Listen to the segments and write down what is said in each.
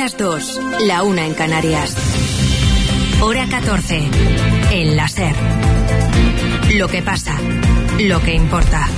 las 2, la 1 en Canarias. Hora 14, en la SER. Lo que pasa, lo que importa.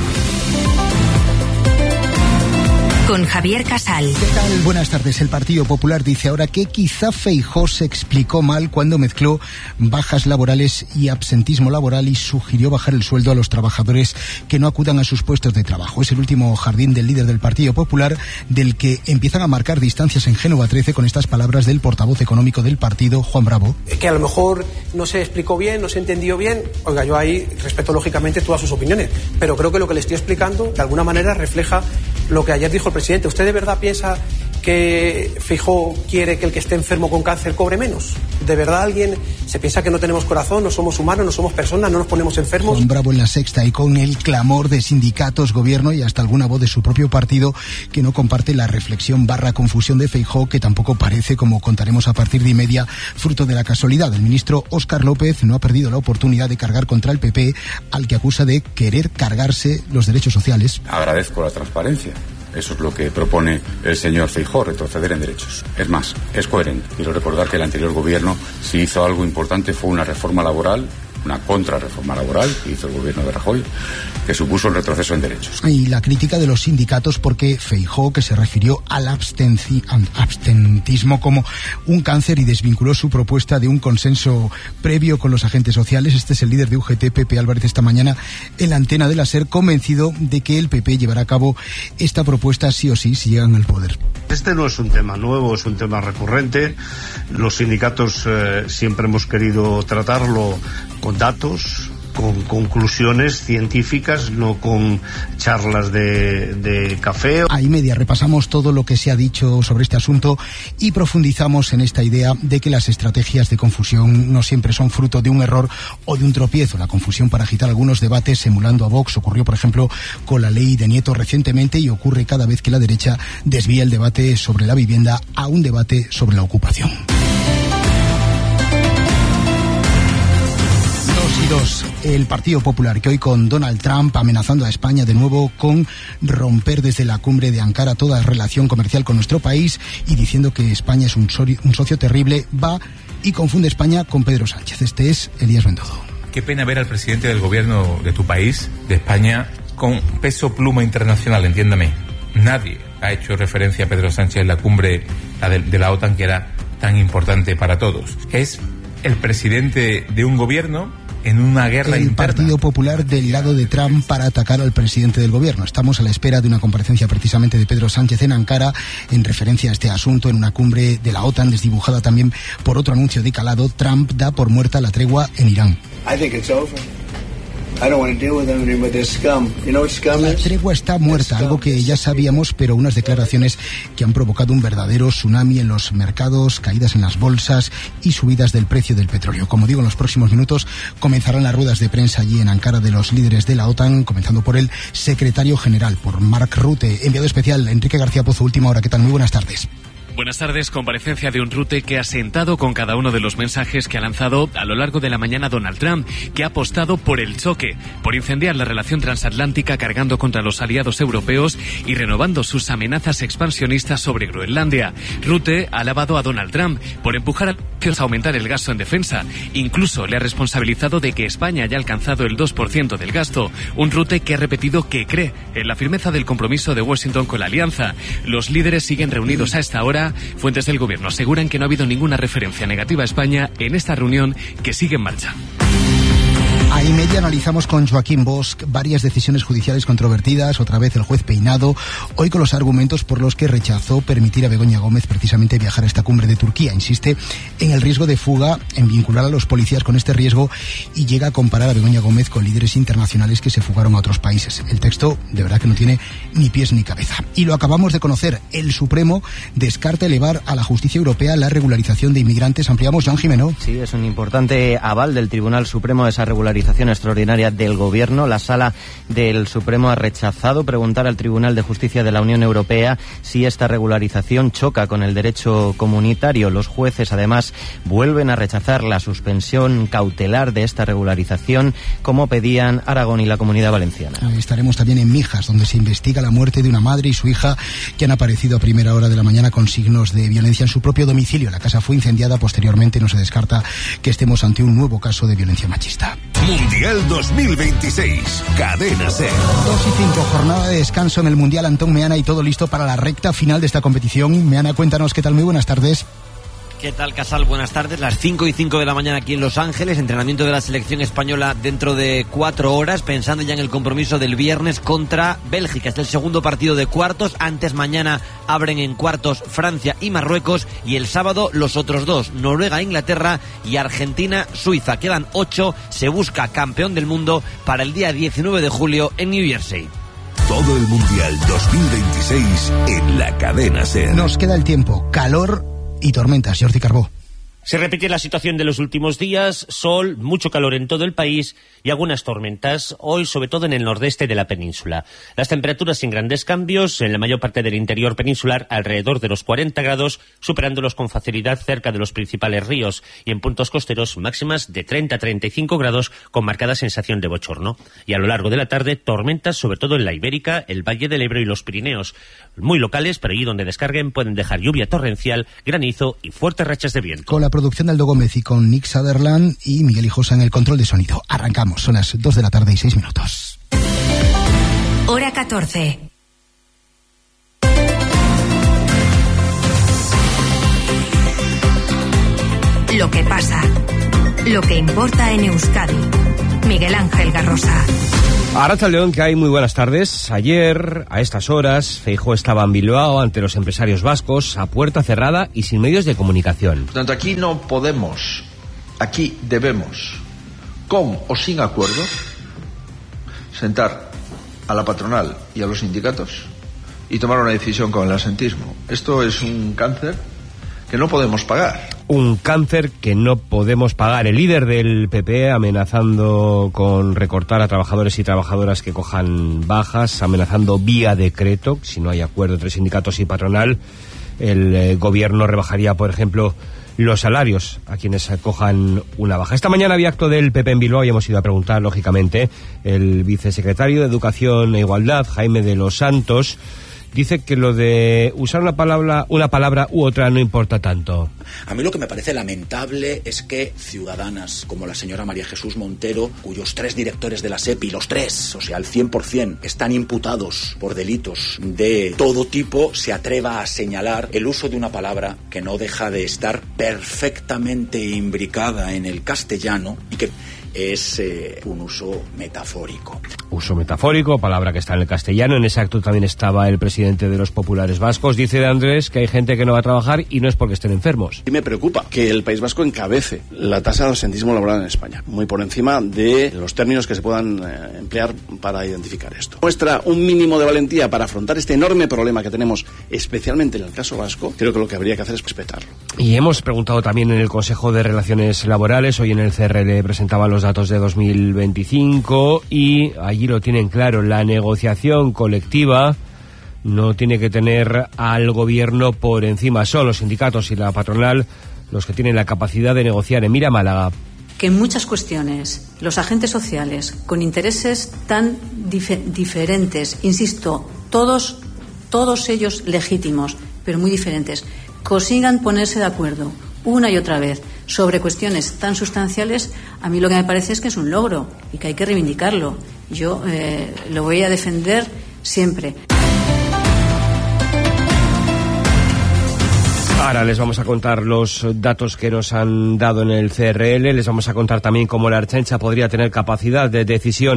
Con Javier Casal. ¿Qué tal? Buenas tardes. El Partido Popular dice ahora que quizá Feijóo se explicó mal cuando mezcló bajas laborales y absentismo laboral y sugirió bajar el sueldo a los trabajadores que no acudan a sus puestos de trabajo. Es el último jardín del líder del Partido Popular, del que empiezan a marcar distancias en Génova 13 con estas palabras del portavoz económico del partido, Juan Bravo. Que a lo mejor no se explicó bien, no se entendió bien. Oiga, yo ahí respeto lógicamente todas sus opiniones, pero creo que lo que le estoy explicando de alguna manera refleja lo que ayer dijo el presidente. ¿Usted de verdad piensa que Feijóo quiere que el que esté enfermo con cáncer cobre menos? ¿De verdad alguien se piensa que no tenemos corazón, no somos humanos, no somos personas, no nos ponemos enfermos? Juan Bravo en La Sexta, y con el clamor de sindicatos, gobierno y hasta alguna voz de su propio partido que no comparte la reflexión / confusión de Feijóo, que tampoco parece, como contaremos a partir de media, fruto de la casualidad. El ministro Óscar López no ha perdido la oportunidad de cargar contra el PP, al que acusa de querer cargarse los derechos sociales. Agradezco la transparencia. Eso es lo que propone el señor Feijóo, retroceder en derechos. Es más, es coherente. Quiero recordar que el anterior gobierno, si hizo algo importante, fue una reforma laboral, una contrarreforma laboral que hizo el gobierno de Rajoy, que supuso un retroceso en derechos. Y la crítica de los sindicatos porque Feijóo, que se refirió al abstentismo como un cáncer y desvinculó su propuesta de un consenso previo con los agentes sociales. Este es el líder de UGT, Pepe Álvarez, esta mañana en la antena de la SER, convencido de que el PP llevará a cabo esta propuesta sí o sí si llegan al poder. Este no es un tema nuevo, es un tema recurrente. Los sindicatos siempre hemos querido tratarlo con datos, con conclusiones científicas, no con charlas de café. A y media repasamos todo lo que se ha dicho sobre este asunto y profundizamos en esta idea de que las estrategias de confusión no siempre son fruto de un error o de un tropiezo. La confusión para agitar algunos debates emulando a Vox ocurrió, por ejemplo, con la ley de Nieto recientemente y ocurre cada vez que la derecha desvía el debate sobre la vivienda a un debate sobre la ocupación. El Partido Popular, que hoy con Donald Trump amenazando a España de nuevo con romper desde la cumbre de Ankara toda relación comercial con nuestro país y diciendo que España es un socio terrible, va y confunde España con Pedro Sánchez. Este es Elías Bendodo. Qué pena ver al presidente del gobierno de tu país, de España, con peso pluma internacional, entiéndame. Nadie ha hecho referencia a Pedro Sánchez en la cumbre de la OTAN, que era tan importante para todos. Es el presidente de un gobierno en una guerra interna. El Partido Popular del lado de Trump para atacar al presidente del gobierno. Estamos a la espera de una comparecencia precisamente de Pedro Sánchez en Ankara en referencia a este asunto en una cumbre de la OTAN desdibujada también por otro anuncio de calado. Trump da por muerta la tregua en Irán. La tregua está muerta, algo que ya sabíamos, pero unas declaraciones que han provocado un verdadero tsunami en los mercados, caídas en las bolsas y subidas del precio del petróleo. Como digo, en los próximos minutos comenzarán las ruedas de prensa allí en Ankara de los líderes de la OTAN, comenzando por el secretario general, por Mark Rutte. Enviado especial, Enrique García Pozo, Última Hora. ¿Qué tal? Muy buenas tardes. Buenas tardes. Comparecencia de un Rutte que ha sentado con cada uno de los mensajes que ha lanzado a lo largo de la mañana Donald Trump, que ha apostado por el choque, por incendiar la relación transatlántica cargando contra los aliados europeos y renovando sus amenazas expansionistas sobre Groenlandia. Rutte ha alabado a Donald Trump por empujar a aumentar el gasto en defensa. Incluso le ha responsabilizado de que España haya alcanzado el 2% del gasto. Un Rutte que ha repetido que cree en la firmeza del compromiso de Washington con la alianza. Los líderes siguen reunidos a esta hora. Fuentes del gobierno aseguran que no ha habido ninguna referencia negativa a España en esta reunión que sigue en marcha. A y media analizamos con Joaquín Bosch varias decisiones judiciales controvertidas, otra vez el juez Peinado, hoy con los argumentos por los que rechazó permitir a Begoña Gómez precisamente viajar a esta cumbre de Turquía. Insiste en el riesgo de fuga, en vincular a los policías con este riesgo y llega a comparar a Begoña Gómez con líderes internacionales que se fugaron a otros países. El texto de verdad que no tiene ni pies ni cabeza. Y lo acabamos de conocer, el Supremo descarta elevar a la justicia europea la regularización de inmigrantes. Ampliamos, Joan Jimeno. Sí, es un importante aval del Tribunal Supremo de esa regularización regularización extraordinaria del Gobierno. La Sala del Supremo ha rechazado preguntar al Tribunal de Justicia de la Unión Europea si esta regularización choca con el derecho comunitario. Los jueces, además, vuelven a rechazar la suspensión cautelar de esta regularización, como pedían Aragón y la Comunidad Valenciana. Estaremos también en Mijas, donde se investiga la muerte de una madre y su hija que han aparecido a primera hora de la mañana con signos de violencia en su propio domicilio. La casa fue incendiada. Posteriormente no se descarta que estemos ante un nuevo caso de violencia machista. Mundial 2026, Cadena SER. 2:05, jornada de descanso en el Mundial. Antón Meana, y todo listo para la recta final de esta competición. Meana, cuéntanos qué tal. Muy buenas tardes. ¿Qué tal, Casal? Buenas tardes. Las 5:05 de la mañana aquí en Los Ángeles. Entrenamiento de la selección española dentro de 4 horas, pensando ya en el compromiso del viernes contra Bélgica. Es el segundo partido de cuartos. Antes, mañana abren en cuartos Francia y Marruecos. Y el sábado los otros dos, Noruega, Inglaterra y Argentina, Suiza. Quedan 8. Se busca campeón del mundo para el día 19 de julio en New Jersey. Todo el Mundial 2026 en la Cadena SER. Nos queda el tiempo, calor y tormentas. Jordi Carbó. Se repite la situación de los últimos días, sol, mucho calor en todo el país y algunas tormentas, hoy sobre todo en el nordeste de la península. Las temperaturas sin grandes cambios, en la mayor parte del interior peninsular alrededor de los 40 grados, superándolos con facilidad cerca de los principales ríos, y en puntos costeros máximas de 30 a 35 grados con marcada sensación de bochorno. Y a lo largo de la tarde, tormentas sobre todo en la Ibérica, el Valle del Ebro y los Pirineos, muy locales, pero allí donde descarguen pueden dejar lluvia torrencial, granizo y fuertes rachas de viento. Con la producción de Aldo Gómez y con Nick Sutherland y Miguel Hijosa en el control de sonido. Arrancamos, son las 2 de la tarde y 6 minutos. Hora 14. Lo que pasa, lo que importa en Euskadi. Miguel Ángel Garrosa. Arratsaldeon, que hay muy buenas tardes. Ayer, a estas horas, Feijóo estaba en Bilbao ante los empresarios vascos, a puerta cerrada y sin medios de comunicación. Por tanto, aquí no podemos, aquí debemos, con o sin acuerdo, sentar a la patronal y a los sindicatos y tomar una decisión con el asentismo. Esto es un cáncer que no podemos pagar. Un cáncer que no podemos pagar. El líder del PP amenazando con recortar a trabajadores y trabajadoras que cojan bajas, amenazando vía decreto, si no hay acuerdo entre sindicatos y patronal, el gobierno rebajaría, por ejemplo, los salarios a quienes cojan una baja. Esta mañana había acto del PP en Bilbao y hemos ido a preguntar, lógicamente, el vicesecretario de Educación e Igualdad, Jaime de los Santos, dice que lo de usar una palabra u otra no importa tanto. A mí lo que me parece lamentable es que ciudadanas como la señora María Jesús Montero, cuyos 3 directores de la SEPI, los 3, o sea, el 100%, están imputados por delitos de todo tipo, se atreva a señalar el uso de una palabra que no deja de estar perfectamente imbricada en el castellano y que es un uso metafórico. Uso metafórico, palabra que está en el castellano. En ese acto también estaba el presidente de los populares vascos. Dice de Andrés que hay gente que no va a trabajar y no es porque estén enfermos. Y me preocupa que el País Vasco encabece la tasa de absentismo laboral en España, muy por encima de los términos que se puedan emplear para identificar esto. Muestra un mínimo de valentía para afrontar este enorme problema que tenemos, especialmente en el caso vasco. Creo que lo que habría que hacer es respetarlo. Y hemos preguntado también en el Consejo de Relaciones Laborales. Hoy en el CRL presentaban los datos de 2025 y allí lo tienen claro. La negociación colectiva no tiene que tener al gobierno por encima. Son los sindicatos y la patronal los que tienen la capacidad de negociar. Emira Málaga. Que en muchas cuestiones los agentes sociales con intereses tan diferentes, insisto, todos ellos legítimos, pero muy diferentes, consigan ponerse de acuerdo una y otra vez sobre cuestiones tan sustanciales, a mí lo que me parece es que es un logro y que hay que reivindicarlo. Yo lo voy a defender siempre. Ahora les vamos a contar los datos que nos han dado en el CRL, les vamos a contar también cómo la Ertzaintza podría tener capacidad de decisión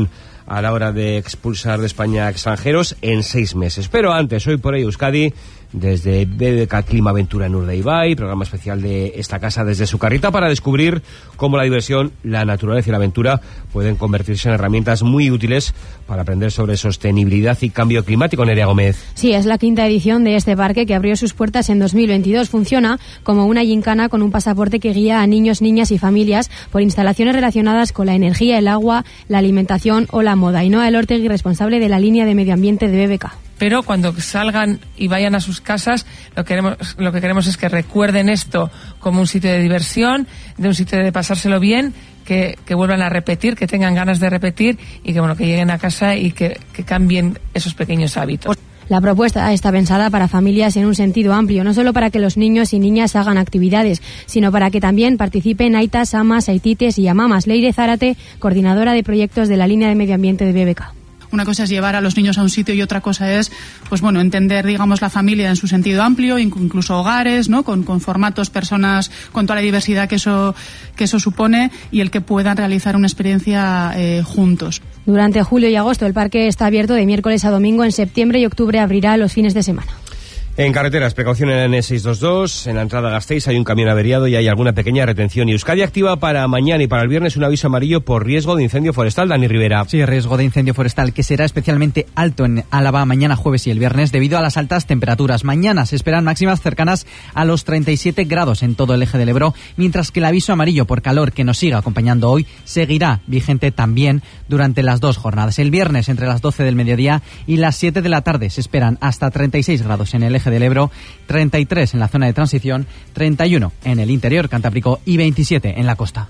a la hora de expulsar de España a extranjeros en 6 meses. Pero antes, hoy por ahí Euskadi, desde BBK Clima Aventura en Urdaibai, programa especial de esta casa desde su carrita, para descubrir cómo la diversión, la naturaleza y la aventura pueden convertirse en herramientas muy útiles para aprender sobre sostenibilidad y cambio climático. Nerea Gómez. Sí, es la 5ª edición de este parque, que abrió sus puertas en 2022. Funciona como una gincana con un pasaporte que guía a niños, niñas y familias por instalaciones relacionadas con la energía, el agua, la alimentación o la moda. Ainhoa Elortegui, responsable de la línea de medio ambiente de BBK. Pero cuando salgan y vayan a sus casas, lo que queremos es que recuerden esto como un sitio de diversión, de un sitio de pasárselo bien, que vuelvan a repetir, que tengan ganas de repetir y que lleguen a casa y que cambien esos pequeños hábitos. La propuesta está pensada para familias en un sentido amplio, no solo para que los niños y niñas hagan actividades, sino para que también participen aitas, amas, aitites y amamas. Leire Zárate, coordinadora de proyectos de la línea de medio ambiente de BBK. Una cosa es llevar a los niños a un sitio y otra cosa es, entender, la familia en su sentido amplio, incluso hogares, ¿no? Con formatos, personas, con toda la diversidad que eso supone, y el que puedan realizar una experiencia juntos. Durante julio y agosto el parque está abierto de miércoles a domingo. En septiembre y octubre abrirá los fines de semana. En carreteras, precaución en la N622, en la entrada a Gasteiz hay un camión averiado y hay alguna pequeña retención. Y Euskadi activa para mañana y para el viernes un aviso amarillo por riesgo de incendio forestal. Dani Rivera. Sí, riesgo de incendio forestal que será especialmente alto en Álava mañana jueves y el viernes debido a las altas temperaturas. Mañana se esperan máximas cercanas a los 37 grados en todo el eje del Ebro, mientras que el aviso amarillo por calor que nos sigue acompañando hoy seguirá vigente también durante las 2 jornadas. El viernes entre las 12 del mediodía y las 7 de la tarde se esperan hasta 36 grados en el eje del Ebro, 33 en la zona de transición, 31 en el interior cantábrico y 27 en la costa.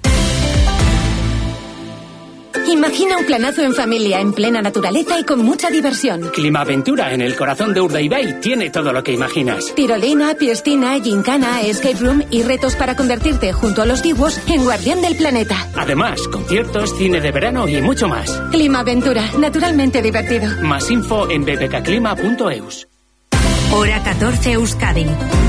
Imagina un planazo en familia, en plena naturaleza y con mucha diversión. Climaventura, en el corazón de Urdaibai, tiene todo lo que imaginas. Tirolina, piscina, gincana, escape room y retos para convertirte, junto a los dibuos, en guardián del planeta. Además, conciertos, cine de verano y mucho más. Climaventura, naturalmente divertido. Más info en bbkclima.eus. Hora 14 Euskadi.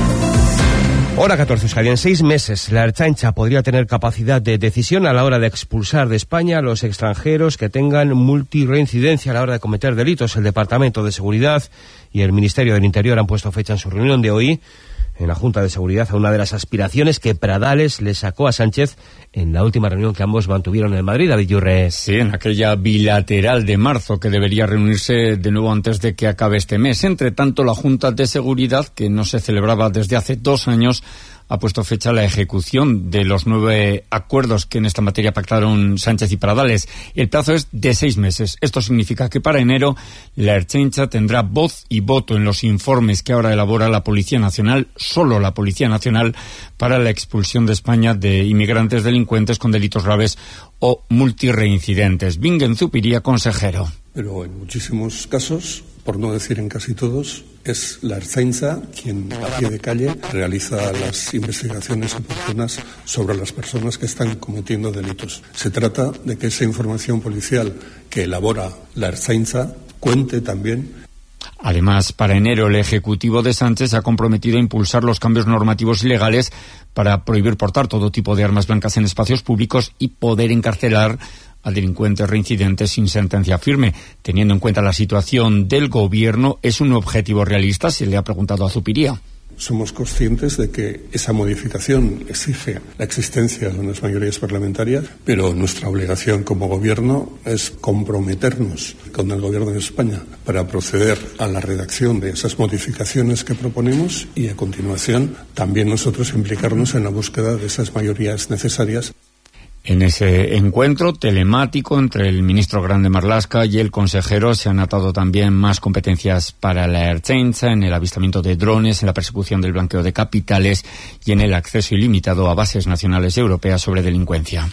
Hora 14 Euskadi. En 6 meses la Ertzaintza podría tener capacidad de decisión a la hora de expulsar de España a los extranjeros que tengan multirreincidencia a la hora de cometer delitos. El Departamento de Seguridad y el Ministerio del Interior han puesto fecha en su reunión de hoy en la Junta de Seguridad a una de las aspiraciones que Pradales le sacó a Sánchez en la última reunión que ambos mantuvieron en Madrid. David Yurre. Sí, en aquella bilateral de marzo que debería reunirse de nuevo antes de que acabe este mes. Entre tanto, la Junta de Seguridad, que no se celebraba desde hace 2 años, ha puesto fecha a la ejecución de los 9 acuerdos que en esta materia pactaron Sánchez y Pradales. El plazo es de 6 meses. Esto significa que para enero la Ertzaintza tendrá voz y voto en los informes que ahora elabora la Policía Nacional, solo la Policía Nacional, para la expulsión de España de inmigrantes delincuentes con delitos graves o multireincidentes. Bingen Zupiría, consejero. Pero en muchísimos casos, por no decir en casi todos, es la Ertzaintza quien a pie de calle realiza las investigaciones oportunas sobre las personas que están cometiendo delitos. Se trata de que esa información policial que elabora la Ertzaintza cuente también. Además, para enero el Ejecutivo de Sánchez se ha comprometido a impulsar los cambios normativos y legales para prohibir portar todo tipo de armas blancas en espacios públicos y poder encarcelar a delincuentes reincidentes sin sentencia firme. Teniendo en cuenta la situación del Gobierno, ¿es un objetivo realista? Se le ha preguntado a Zupiría. Somos conscientes de que esa modificación exige la existencia de unas mayorías parlamentarias, pero nuestra obligación como Gobierno es comprometernos con el Gobierno de España para proceder a la redacción de esas modificaciones que proponemos y, a continuación, también nosotros implicarnos en la búsqueda de esas mayorías necesarias. En ese encuentro telemático entre el ministro Grande Marlaska y el consejero se han atado también más competencias para la Ertzaintza en el avistamiento de drones, en la persecución del blanqueo de capitales y en el acceso ilimitado a bases nacionales y europeas sobre delincuencia.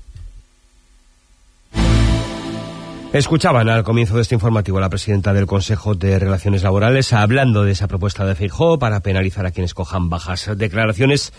Escuchaban al comienzo de este informativo a la presidenta del Consejo de Relaciones Laborales hablando de esa propuesta de Feijóo para penalizar a quienes cojan bajas. Declaraciones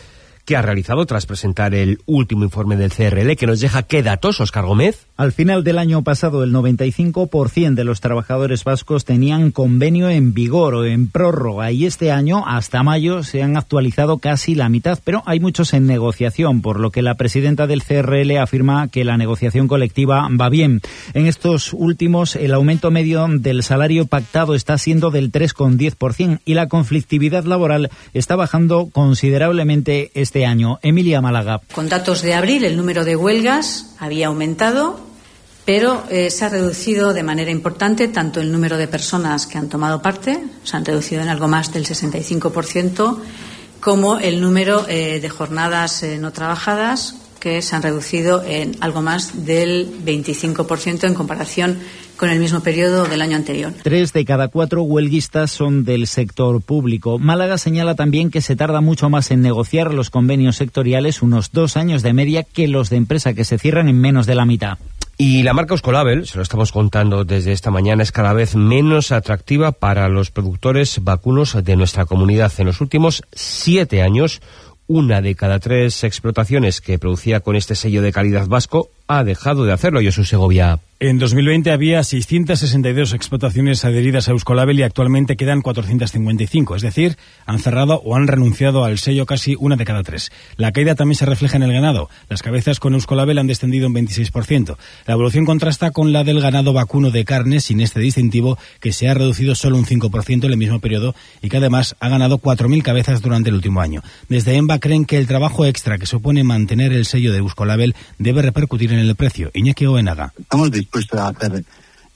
que ha realizado tras presentar el último informe del CRL, que nos deja qué datos, Óscar Gómez. Al final del año pasado, el 95% de los trabajadores vascos tenían convenio en vigor o en prórroga, y este año, hasta mayo, se han actualizado casi la mitad, pero hay muchos en negociación, por lo que la presidenta del CRL afirma que la negociación colectiva va bien. En estos últimos, el aumento medio del salario pactado está siendo del 3,10% y la conflictividad laboral está bajando considerablemente este año. Emilia Málaga. Con datos de abril, el número de huelgas había aumentado, pero se ha reducido de manera importante tanto el número de personas que han tomado parte, se han reducido en algo más del 65%, como el número de jornadas no trabajadas, que se han reducido en algo más del 25% en comparación con el mismo periodo del año anterior. 3 de cada 4 huelguistas son del sector público. Málaga señala también que se tarda mucho más en negociar los convenios sectoriales, unos 2 años de media, que los de empresa, que se cierran en menos de la mitad. Y la marca Euskolabel, se lo estamos contando desde esta mañana, es cada vez menos atractiva para los productores vacunos de nuestra comunidad. En los últimos 7 años, 1 de cada 3 explotaciones que producía con este sello de calidad vasco ha dejado de hacerlo. Josu Segovia. En 2020 había 662 explotaciones adheridas a Euskolabel y actualmente quedan 455, es decir, han cerrado o han renunciado al sello casi 1 de cada 3. La caída también se refleja en el ganado. Las cabezas con Euskolabel han descendido un 26%. La evolución contrasta con la del ganado vacuno de carne sin este distintivo, que se ha reducido solo un 5% en el mismo periodo y que además ha ganado 4.000 cabezas durante el último año. Desde EMBA creen que el trabajo extra que supone mantener el sello de Euskolabel debe repercutir en el precio. Iñaki Oenaga. Estamos dispuestos a hacer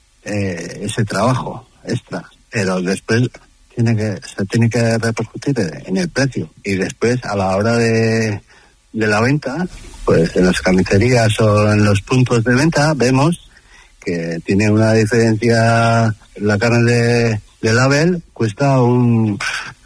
ese trabajo extra, pero después se tiene que repercutir en el precio, y después a la hora de la venta, pues en las carnicerías o en los puntos de venta vemos que tiene una diferencia. La carne de Label cuesta un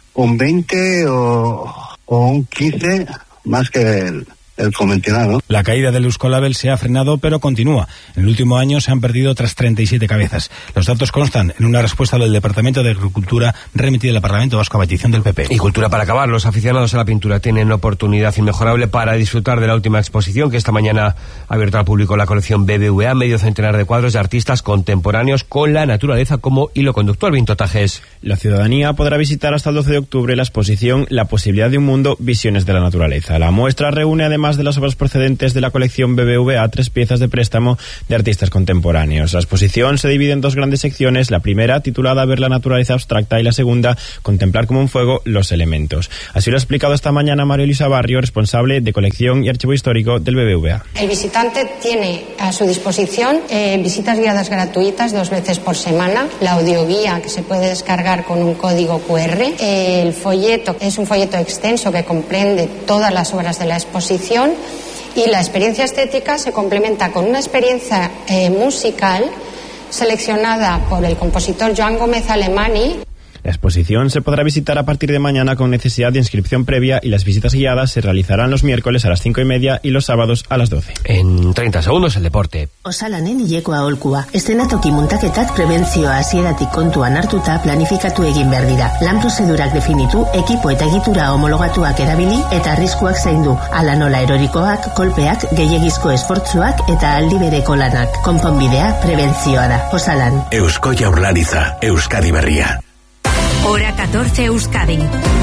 20 o un 15 más que el convencional, ¿no? La caída del Euskolabel se ha frenado, pero continúa. En el último año se han perdido otras 37 cabezas. Los datos constan en una respuesta del Departamento de Agricultura remitida al Parlamento Vasco a petición del PP. Y cultura para acabar. Los aficionados a la pintura tienen oportunidad inmejorable para disfrutar de la última exposición que esta mañana ha abierto al público la colección BBVA, medio centenar de cuadros de artistas contemporáneos con la naturaleza como hilo conductor. Vinto Tajes. La ciudadanía podrá visitar hasta el 12 de octubre la exposición La posibilidad de un mundo, visiones de la naturaleza. La muestra reúne además de las obras procedentes de la colección BBVA 3 piezas de préstamo de artistas contemporáneos. La exposición se divide en 2 grandes secciones, la primera titulada Ver la naturaleza abstracta y la segunda Contemplar como un fuego los elementos. Así lo ha explicado esta mañana María Luisa Barrio, responsable de colección y archivo histórico del BBVA. El visitante tiene a su disposición visitas guiadas gratuitas 2 veces por semana, la audioguía que se puede descargar con un código QR, el folleto es un folleto extenso que comprende todas las obras de la exposición, y la experiencia estética se complementa con una experiencia musical seleccionada por el compositor Joan Gómez Alemany. La exposición se podrá visitar a partir de mañana con necesidad de inscripción previa, y las visitas guiadas se realizarán los miércoles a las 5:30 y los sábados a las 12. En 30 segundos el deporte. Osalanen hileko aholkua. Eszenatoki muntaketak prebentzioa hasieratik kontuan hartuta planifikatu egin behar dira. Lan prozedurak definitu, ekipo eta egitura homologatuak erabili eta arriskuak zaindu. Hala nola erorikoak, kolpeak, gehiegizko esfortzuak eta aldi bereko lanak. Konponbidea prebentzioa da. Osalan. Eusko Jaurlaritza, Euskadi Berria. Hora 14 Euskadi.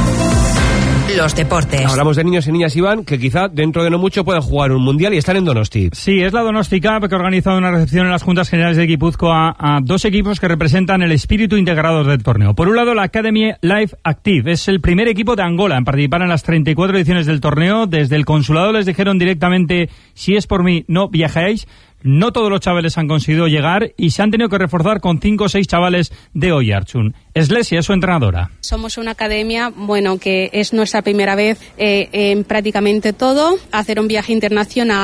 Los deportes. Hablamos de niños y niñas, Iván, que quizá dentro de no mucho puedan jugar un mundial y están en Donosti. Sí, es la Donosti Cup, que ha organizado una recepción en las Juntas Generales de Guipúzcoa a 2 equipos que representan el espíritu integrado del torneo. Por un lado, la Academy Life Active. Es el primer equipo de Angola en participar en las 34 ediciones del torneo. Desde el consulado les dijeron directamente: si es por mí, no viajáis. No todos los chavales han conseguido llegar y se han tenido que reforzar con 5 o 6 chavales de Oyartsun. Eslesia es su entrenadora. Somos una academia, que es nuestra primera vez en prácticamente todo. Hacer un viaje internacional,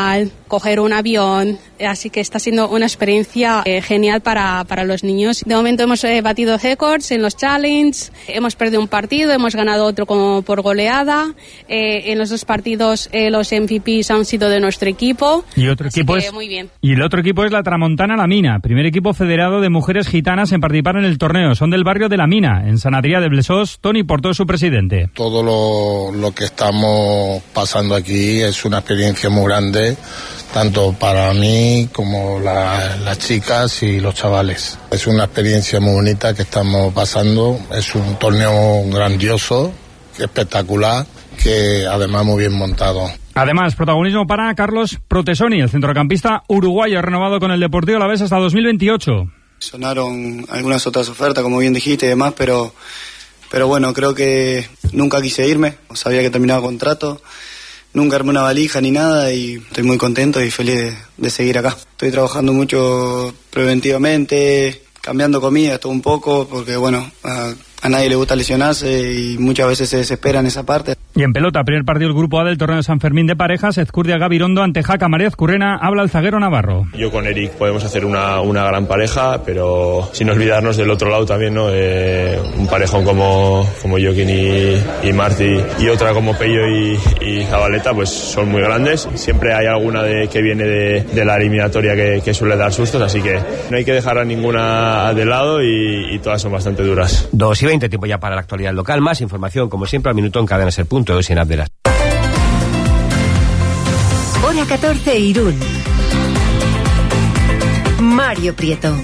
coger un avión, así que está siendo una experiencia genial para los niños. De momento hemos batido récords en los challenge, hemos perdido un partido, hemos ganado otro como por goleada, en los 2 partidos los MVPs han sido de nuestro equipo. Y otro equipo es muy bien. Y el otro equipo es la Tramontana La Mina, primer equipo federado de mujeres gitanas en participar en el torneo. Son del barrio de La Mina, en Sant Adrià de Besòs. Toni Portó es su presidente. Todo lo que estamos pasando aquí es una experiencia muy grande, tanto para mí como las chicas y los chavales. Es una experiencia muy bonita que estamos pasando. Es un torneo grandioso, espectacular, que además muy bien montado. Además, protagonismo para Carlos Protesoni, el centrocampista uruguayo renovado con el Deportivo Alavés hasta 2028. Sonaron algunas otras ofertas, como bien dijiste y demás, pero bueno, creo que nunca quise irme. Sabía que terminaba contrato, nunca armé una valija ni nada y estoy muy contento y feliz de seguir acá. Estoy trabajando mucho preventivamente, cambiando comida todo un poco, porque bueno, a nadie le gusta lesionarse y muchas veces se desespera en esa parte. Y en pelota, primer partido del Grupo A del torneo de San Fermín de parejas, Ezcurdia Gabirondo ante Jaca María Ezcurrena, habla el zaguero navarro. Yo con Eric podemos hacer una gran pareja, pero sin olvidarnos del otro lado también, ¿no? Un parejón como Joaquín y Martí y otra como Pello y Zabaleta, pues son muy grandes. Siempre hay alguna que viene de la eliminatoria que suele dar sustos, así que no hay que dejar a ninguna de lado y todas son bastante duras. 2:20, tiempo ya para la actualidad local. Más información, como siempre, al minuto en cadenaser.es y en app de las. Hora 14, Irún. Mario Prieto.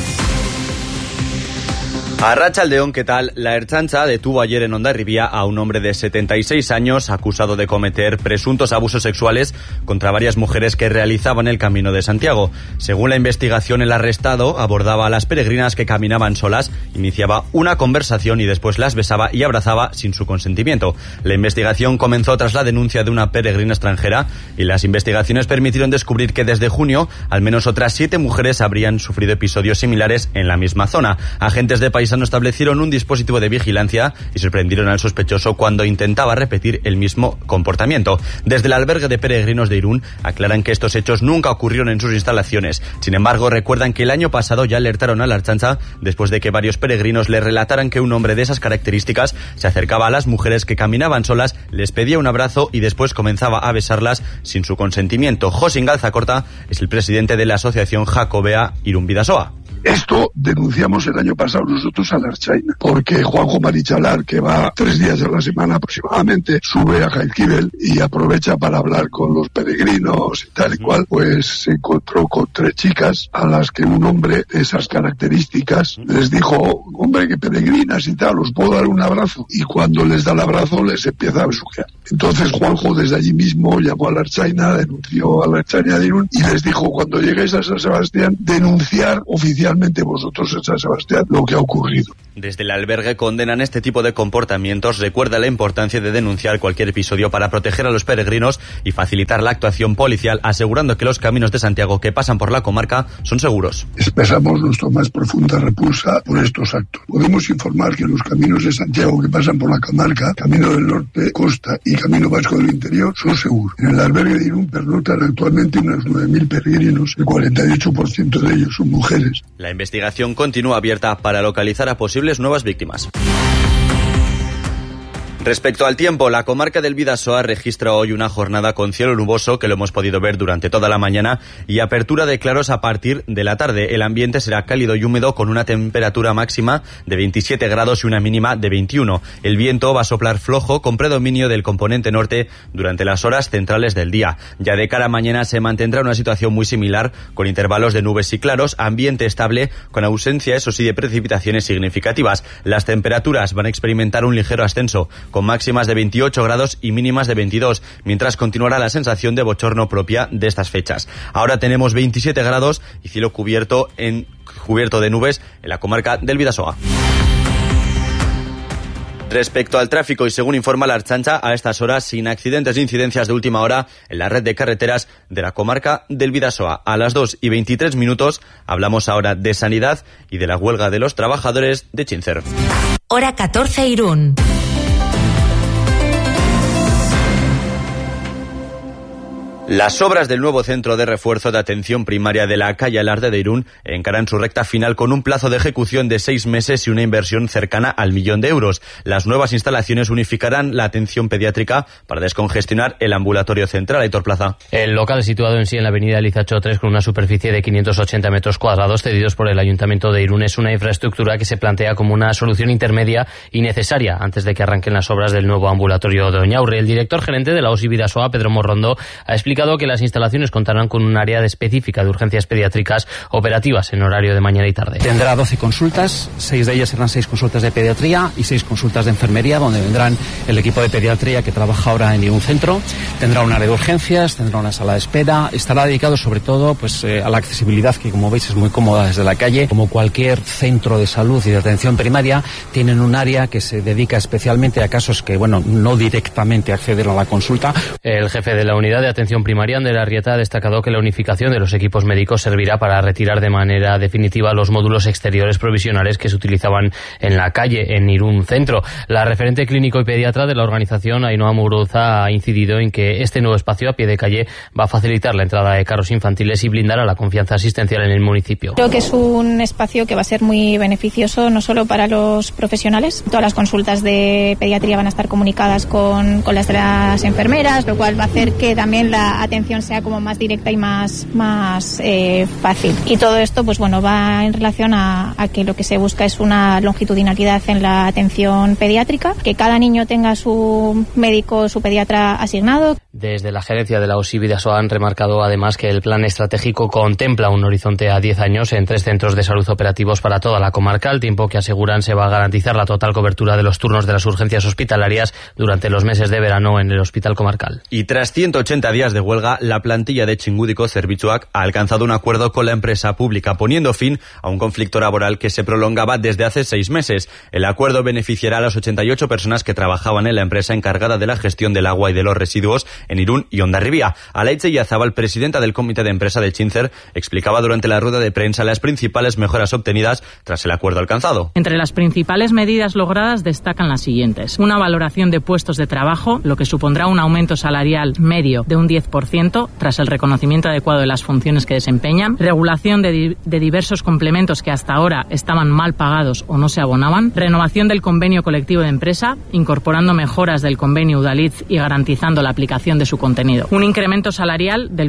Arratsaldeon, ¿qué tal? La Ertzaintza detuvo ayer en Hondarribia a un hombre de 76 años acusado de cometer presuntos abusos sexuales contra varias mujeres que realizaban el Camino de Santiago. Según la investigación, el arrestado abordaba a las peregrinas que caminaban solas, iniciaba una conversación y después las besaba y abrazaba sin su consentimiento. La investigación comenzó tras la denuncia de una peregrina extranjera y las investigaciones permitieron descubrir que desde junio al menos otras 7 mujeres habrían sufrido episodios similares en la misma zona. Agentes de Paisano establecieron un dispositivo de vigilancia y sorprendieron al sospechoso cuando intentaba repetir el mismo comportamiento. Desde el albergue de peregrinos de Irún aclaran que estos hechos nunca ocurrieron en sus instalaciones. Sin embargo, recuerdan que el año pasado ya alertaron a la Ertzaintza después de que varios peregrinos le relataran que un hombre de esas características se acercaba a las mujeres que caminaban solas, les pedía un abrazo y después comenzaba a besarlas sin su consentimiento. José Galzacorta es el presidente de la asociación Jacobea Irún Bidasoa. Esto denunciamos el año pasado nosotros a la Ertzaintza, porque Juanjo Marichalar, que va 3 días a la semana aproximadamente, sube a Jaizkibel y aprovecha para hablar con los peregrinos y tal y cual, pues se encontró con 3 chicas a las que un hombre de esas características les dijo: hombre, que peregrinas y tal, os puedo dar un abrazo. Y cuando les da el abrazo les empieza a besuquear. Entonces Juanjo desde allí mismo llamó a la Ertzaintza, denunció a la Ertzaintza de Irún y les dijo: cuando lleguéis a San Sebastián, denunciar oficialmente vosotros en San Sebastián lo que ha ocurrido. Desde el albergue condenan este tipo de comportamientos, recuerda la importancia de denunciar cualquier episodio para proteger a los peregrinos y facilitar la actuación policial, asegurando que los caminos de Santiago que pasan por la comarca son seguros. Expresamos nuestra más profunda repulsa por estos actos. Podemos informar que los caminos de Santiago que pasan por la comarca, Camino del Norte, Costa y Camino Vasco del Interior, son seguros. En el albergue de Irún pernoctan actualmente unos 9.000 peregrinos, el 48% de ellos son mujeres. La investigación continúa abierta para localizar a posibles nuevas víctimas. Respecto al tiempo, la comarca del Bidasoa registra hoy una jornada con cielo nuboso, que lo hemos podido ver durante toda la mañana, y apertura de claros a partir de la tarde. El ambiente será cálido y húmedo con una temperatura máxima de 27 grados y una mínima de 21. El viento va a soplar flojo con predominio del componente norte durante las horas centrales del día. Ya de cara a mañana se mantendrá una situación muy similar, con intervalos de nubes y claros, ambiente estable con ausencia, eso sí, de precipitaciones significativas. Las temperaturas van a experimentar un ligero ascenso, con máximas de 28 grados y mínimas de 22, mientras continuará la sensación de bochorno propia de estas fechas. Ahora tenemos 27 grados y cielo cubierto de nubes en la comarca del Bidasoa. Respecto al tráfico, y según informa la Ertzaintza, a estas horas sin accidentes e incidencias de última hora en la red de carreteras de la comarca del Bidasoa. A las 2:23 hablamos ahora de sanidad y de la huelga de los trabajadores de Chincer. Hora 14, Irún. Las obras del nuevo centro de refuerzo de atención primaria de la calle Alarde de Irún encaran su recta final con un plazo de ejecución de 6 meses y una inversión cercana al 1.000.000 de euros. Las nuevas instalaciones unificarán la atención pediátrica para descongestionar el ambulatorio central. Aitor Plaza. El local es situado en sí en la avenida Lizacho 3 con una superficie de 580 metros cuadrados cedidos por el Ayuntamiento de Irún. Es una infraestructura que se plantea como una solución intermedia y necesaria antes de que arranquen las obras del nuevo ambulatorio de Oñaurre. El director gerente de la OSI Bidasoa, Pedro Morrondo, ha explicado que las instalaciones contarán con un área específica de urgencias pediátricas operativas en horario de mañana y tarde. Tendrá 12 consultas, 6 de ellas serán 6 consultas de pediatría y 6 consultas de enfermería, donde vendrán el equipo de pediatría que trabaja ahora en un centro. Tendrá un área de urgencias, tendrá una sala de espera. Estará dedicado sobre todo a la accesibilidad, que como veis es muy cómoda desde la calle. Como cualquier centro de salud y de atención primaria, tienen un área que se dedica especialmente a casos que, no directamente acceden a la consulta. El jefe de la unidad de atención primaria, Ander Arrieta, ha destacado que la unificación de los equipos médicos servirá para retirar de manera definitiva los módulos exteriores provisionales que se utilizaban en la calle, en Irún Centro. La referente clínico y pediatra de la organización, Ainhoa Muguruza, ha incidido en que este nuevo espacio a pie de calle va a facilitar la entrada de carros infantiles y blindará la confianza asistencial en el municipio. Creo que es un espacio que va a ser muy beneficioso no solo para los profesionales. Todas las consultas de pediatría van a estar comunicadas con las de las enfermeras, lo cual va a hacer que también la atención sea como más directa y más fácil. Y todo esto va en relación a que lo que se busca es una longitudinalidad en la atención pediátrica, que cada niño tenga su médico, su pediatra asignado. Desde la gerencia de la OSI Bidasoa han remarcado además que el plan estratégico contempla un horizonte a 10 años en 3 centros de salud operativos para toda la comarca, al tiempo que aseguran se va a garantizar la total cobertura de los turnos de las urgencias hospitalarias durante los meses de verano en el hospital comarcal. Y tras 180 días de huelga, la plantilla de Txingudiko Zerbitzuak ha alcanzado un acuerdo con la empresa pública, poniendo fin a un conflicto laboral que se prolongaba desde hace 6 meses. El acuerdo beneficiará a las 88 personas que trabajaban en la empresa encargada de la gestión del agua y de los residuos en Irún y Hondarribia. Alaitze Iazabal, presidenta del comité de empresa de Txinzer, explicaba durante la rueda de prensa las principales mejoras obtenidas tras el acuerdo alcanzado. Entre las principales medidas logradas destacan las siguientes: una valoración de puestos de trabajo, lo que supondrá un aumento salarial medio de un 10% tras el reconocimiento adecuado de las funciones que desempeñan, regulación de diversos complementos que hasta ahora estaban mal pagados o no se abonaban, renovación del convenio colectivo de empresa, incorporando mejoras del convenio Udalhitz y garantizando la aplicación de su contenido, un incremento salarial del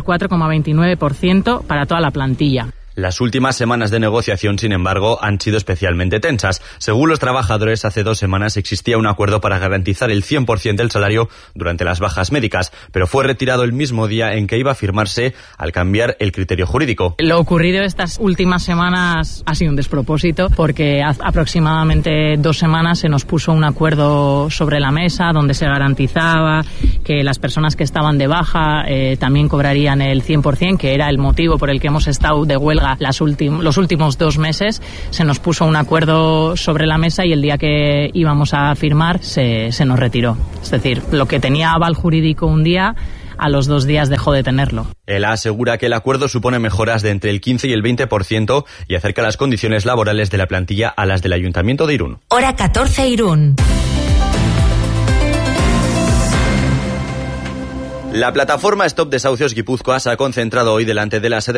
4,29% para toda la plantilla. Las últimas semanas de negociación, sin embargo, han sido especialmente tensas. Según los trabajadores, hace 2 semanas existía un acuerdo para garantizar el 100% del salario durante las bajas médicas, pero fue retirado el mismo día en que iba a firmarse al cambiar el criterio jurídico. Lo ocurrido estas últimas semanas ha sido un despropósito, porque aproximadamente 2 semanas se nos puso un acuerdo sobre la mesa donde se garantizaba que las personas que estaban de baja también cobrarían el 100%, que era el motivo por el que hemos estado de huelga los últimos 2 meses. Se nos puso un acuerdo sobre la mesa y el día que íbamos a firmar se nos retiró. Es decir, lo que tenía aval jurídico un día, a los 2 días dejó de tenerlo. Él asegura que el acuerdo supone mejoras de entre el 15 y el 20% y acerca las condiciones laborales de la plantilla a las del Ayuntamiento de Irún. Hora 14 Irún. La plataforma Stop Desahucios Guipúzcoa se ha concentrado hoy delante de la sede